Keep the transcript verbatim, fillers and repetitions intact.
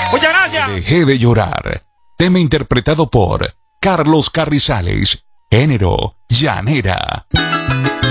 Muchas gracias. Dejé de llorar. Tema interpretado por Carlos Carrizales. Género, llanera.